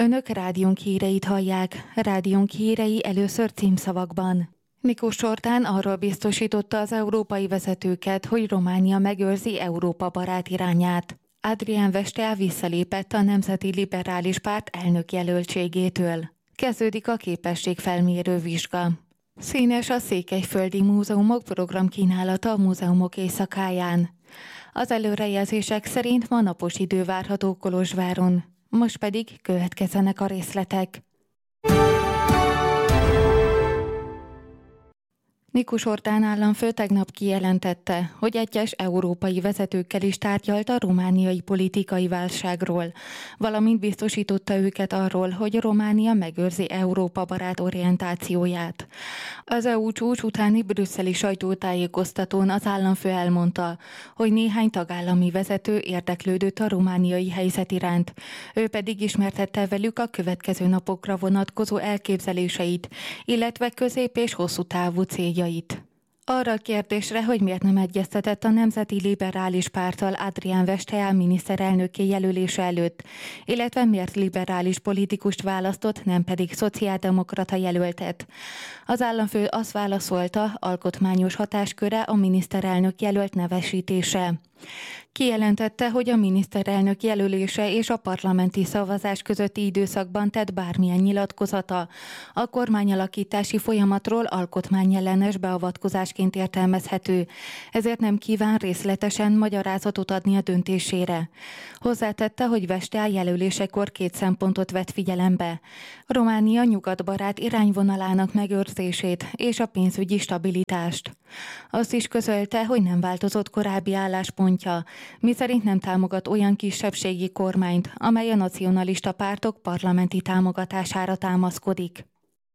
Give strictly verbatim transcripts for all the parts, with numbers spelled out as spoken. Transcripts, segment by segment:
Önök rádiónk híreit hallják. Rádiónk hírei először címszavakban. Miklós Orbán arról biztosította az európai vezetőket, hogy Románia megőrzi Európa barát irányát. Adrián Vestel visszalépett a Nemzeti Liberális Párt elnökjelöltségétől. Kezdődik a képességfelmérő vizsga. Színes a Székelyföldi Múzeumok programkínálata a múzeumok éjszakáján. Az előrejelzések szerint ma napos idő várható Kolozsváron. Most pedig következzenek a részletek. Miklós Orbán államfő tegnap kijelentette, hogy egyes európai vezetőkkel is tárgyalt a romániai politikai válságról, valamint biztosította őket arról, hogy Románia megőrzi Európa barát orientációját. Az é u csúcs utáni brüsszeli sajtótájékoztatón az államfő elmondta, hogy néhány tagállami vezető érdeklődött a romániai helyzet iránt, ő pedig ismertette velük a következő napokra vonatkozó elképzeléseit, illetve közép- és hosszú távú céljait. Arra a kérdésre, hogy miért nem egyeztetett a Nemzeti Liberális Párttal Adrián Vestel miniszterelnöki jelölése előtt, illetve miért liberális politikust választott, nem pedig szociáldemokrata jelöltet. Az államfő azt válaszolta, alkotmányos hatásköre a miniszterelnök jelölt nevesítése. Kijelentette, hogy a miniszterelnök jelölése és a parlamenti szavazás közötti időszakban tett bármilyen nyilatkozata a kormányalakítási folyamatról alkotmányellenes beavatkozásként értelmezhető, ezért nem kíván részletesen magyarázatot adni a döntésére. Hozzátette, hogy Vestel jelölésekor két szempontot vett figyelembe: Románia nyugatbarát irányvonalának megőrzését és a pénzügyi stabilitást. Azt is közölte, hogy nem változott korábbi álláspontja, miszerint nem támogat olyan kisebbségi kormányt, amely a nacionalista pártok parlamenti támogatására támaszkodik.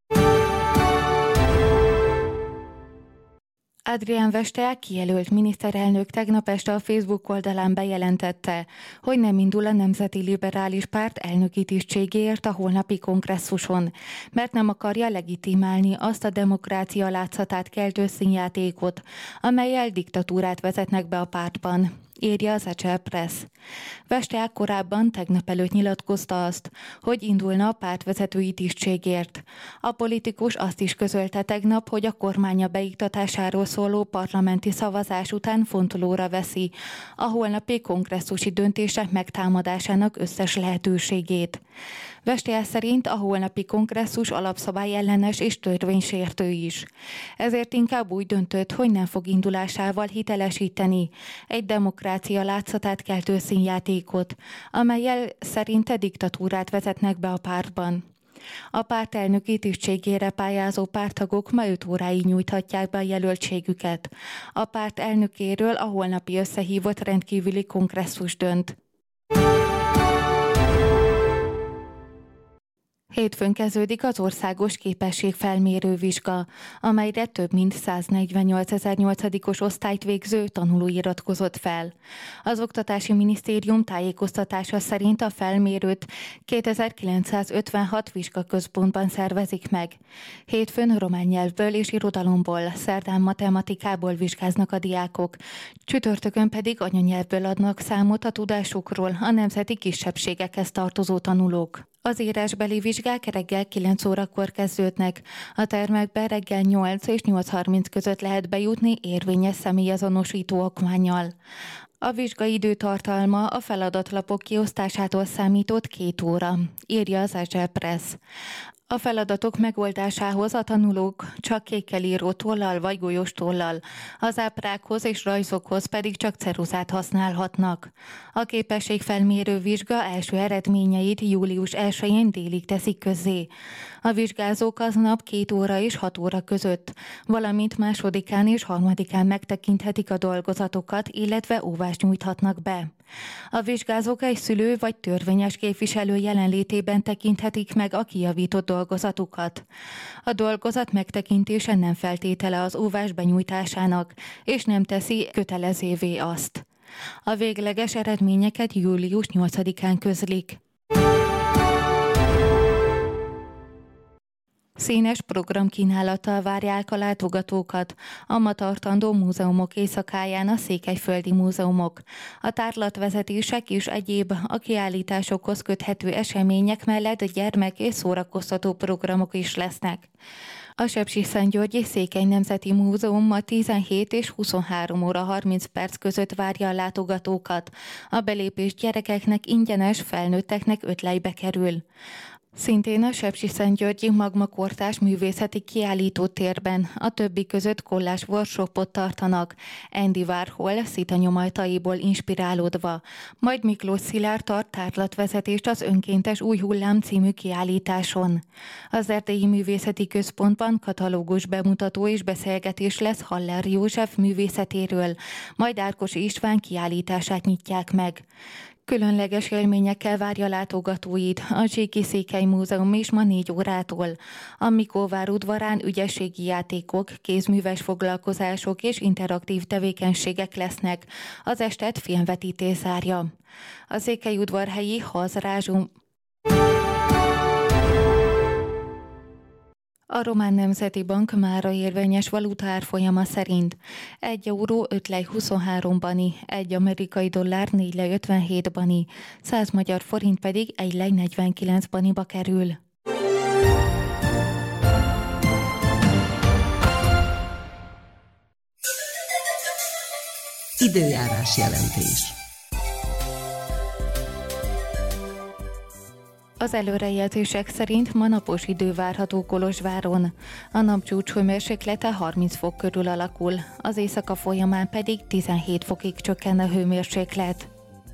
Adrián Vestel kijelölt miniszterelnök tegnap este a Facebook oldalán bejelentette, hogy nem indul a Nemzeti Liberális Párt elnöki tisztségéért a holnapi kongresszuson, mert nem akarja legitimálni azt a demokrácia látszatát keltő színjátékot, amellyel diktatúrát vezetnek be a pártban, írja az Agile Press. Vestel korábban tegnap előtt nyilatkozta azt, hogy indulna a pártvezetői tisztségért. A politikus azt is közölte tegnap, hogy a kormánya beiktatásáról szóló parlamenti szavazás után fontolóra veszi a holnapi kongresszusi döntések megtámadásának összes lehetőségét. Vestel szerint a holnapi kongresszus alapszabály ellenes és törvénysértő is. Ezért inkább úgy döntött, hogy nem fog indulásával hitelesíteni egy demokrácia látszatát keltő színjátékot, amellyel szerinte diktatúrát vezetnek be a pártban. A párt elnöki tisztségére pályázó párttagok ma öt óráig nyújthatják be a jelöltségüket. A párt elnökéről a holnapi összehívott rendkívüli kongresszus dönt. Hétfőn kezdődik az országos képességfelmérő vizsga, amelyre több mint száznegyvennyolcezer nyolcadikos osztályt végző tanuló iratkozott fel. Az Oktatási Minisztérium tájékoztatása szerint a felmérőt kétezer-kilencszázötvenhat vizsgaközpontban szervezik meg. Hétfőn román nyelvből és irodalomból, szerdán matematikából vizsgáznak a diákok, csütörtökön pedig anyanyelvből adnak számot a tudásukról a nemzeti kisebbségekhez tartozó tanulók. Az írásbeli vizsgák reggel kilenc órakor kezdődnek. A termekbe reggel nyolc és nyolc harminc között lehet bejutni érvényes személyazonosító okmánnyal. A vizsgai időtartalma a feladatlapok kiosztásától számított két óra, írja az Agile Press. A feladatok megoldásához a tanulók csak kékkel író tollal vagy golyós tollal, az ábrákhoz és rajzokhoz pedig csak ceruzát használhatnak. A képességfelmérő vizsga első eredményeit július elsején délig teszik közzé. A vizsgázók aznap két óra és hat óra között, valamint másodikán és harmadikán megtekinthetik a dolgozatokat, illetve óvást nyújthatnak be. A vizsgázók egy szülő vagy törvényes képviselő jelenlétében tekinthetik meg a kijavított dolgozatukat. A dolgozat megtekintése nem feltétele az óvás benyújtásának, és nem teszi kötelezővé azt. A végleges eredményeket július nyolcadikán közlik. Színes programkínálattal várják a látogatókat a ma tartandó múzeumok éjszakáján a székelyföldi múzeumok. A tárlatvezetések és egyéb a kiállításokhoz köthető események mellett gyermek- és szórakoztató programok is lesznek. A Sepsiszentgyörgyi Székely Nemzeti Múzeum ma tizenhét és huszonhárom óra harminc perc között várja a látogatókat. A belépés gyerekeknek ingyenes, felnőtteknek öt lejbe kerül. Szintén a Sepsiszentgyörgyi Magma Kortárs Művészeti Kiállítótérben a többi között kollás workshopot tartanak, Andy Warhol szitanyomajtaiból inspirálódva, majd Miklós Szilárd tart tárlatvezetést az Önkéntes Új Hullám című kiállításon. Az Erdélyi Művészeti Központban katalógus bemutató és beszélgetés lesz Haller József művészetéről, majd Ákos István kiállítását nyitják meg. Különleges élményekkel várja látogatóit a Zsíki Székely Múzeum is ma négy órától. A Mikóvár udvarán ügyességi játékok, kézműves foglalkozások és interaktív tevékenységek lesznek. Az estet filmvetítés zárja. A székelyudvarhelyi Hazrázsú A Román Nemzeti Bank mára érvényes valutárfolyama szerint egy euró öt lej huszonhárom bani, egy amerikai dollár négy lej ötvenhét bani, száz magyar forint pedig egy lej negyvenkilenc baniba kerül. Időjárás jelentés. Az előrejelzések szerint ma napos idő várható Kolozsváron. A napcsúcs hőmérséklete harminc fok körül alakul, az éjszaka folyamán pedig tizenhét fokig csökken a hőmérséklet.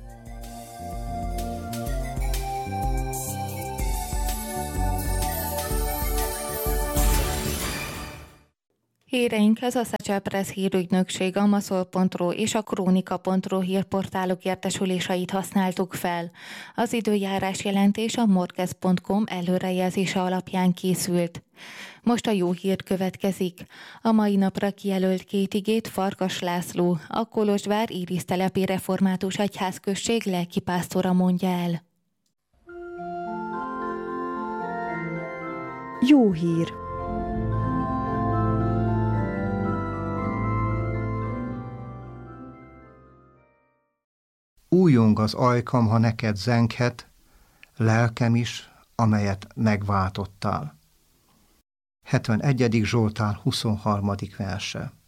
Híreinkhez a Szecel Press hírügynökség, a maszol pont ro és a krónika pont ro hírportálok értesüléseit használtuk fel. Az időjárás jelentés a morkez pont com előrejelzése alapján készült. Most a jó hír következik. A mai napra kijelölt két igét Farkas László, a Kolozsvár Irisztelepi Református Egyházközség lelkipásztora mondja el. Jó hír! Újjong az ajkam, ha neked zenghet, lelkem is, amelyet megváltottál. hetvenegyedik Zsoltár huszonharmadik verse.